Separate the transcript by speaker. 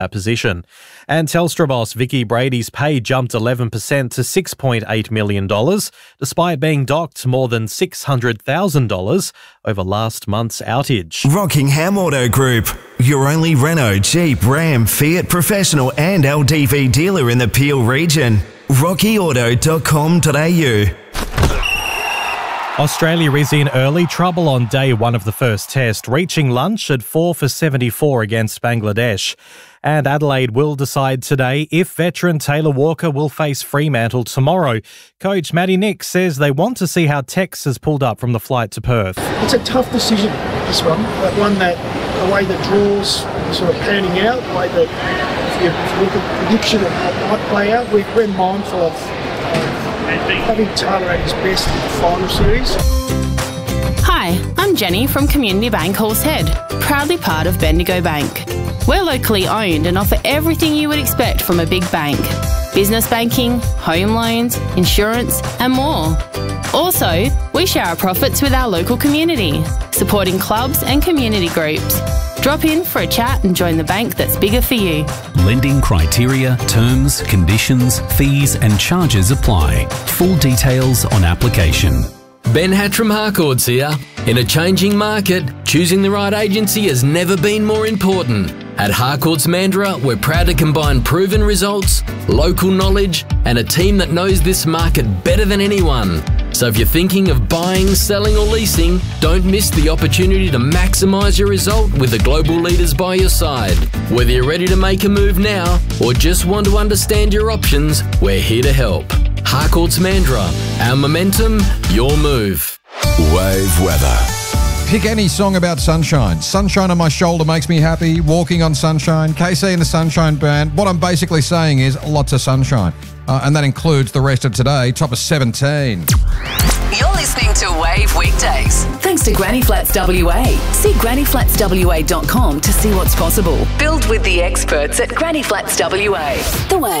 Speaker 1: position. And Telstra boss Vicky Brady's pay jumped 11% to $6.8 million, despite being docked more than $600,000 over last month's outage.
Speaker 2: Rockingham Auto Group, your only Renault, Jeep, Ram, Fiat professional and LDV dealer in the Peel region. RockyAuto.com.au.
Speaker 1: Australia is in early trouble on day one of the first test, reaching lunch at 4 for 74 against Bangladesh. And Adelaide will decide today if veteran Taylor Walker will face Fremantle tomorrow. Coach Matty Nix says they want to see how Tex has pulled up from the flight to Perth.
Speaker 3: It's a tough decision, this one, but one that the way the draws sort of panning out, the way that if you look at the prediction of what might play out, we're mindful of having Taylor at his best in the final series.
Speaker 4: Hi, I'm Jenny from Community Bank Halls Head, proudly part of Bendigo Bank. We're locally owned and offer everything you would expect from a big bank. Business banking, home loans, insurance and more. Also, we share our profits with our local community, supporting clubs and community groups. Drop in for a chat and join the bank that's bigger for you.
Speaker 5: Lending criteria, terms, conditions, fees and charges apply. Full details on application.
Speaker 6: Ben Hatram Harcourts here. In a changing market, choosing the right agency has never been more important. At Harcourts Mandurah, we're proud to combine proven results, local knowledge and a team that knows this market better than anyone. So if you're thinking of buying, selling or leasing, don't miss the opportunity to maximise your result with the global leaders by your side. Whether you're ready to make a move now or just want to understand your options, we're here to help. Harcourts Mandurah, our momentum, your move.
Speaker 7: Wave weather.
Speaker 8: Pick any song about sunshine. Sunshine on my shoulder makes me happy. Walking on sunshine. KC and the Sunshine Band. What I'm basically saying is lots of sunshine. And that includes the rest of today, top of 17.
Speaker 9: You're listening to Wave Weekdays. Thanks to Granny Flats WA. See grannyflatswa.com to see what's possible. Build with the experts at Granny Flats WA. The Wave.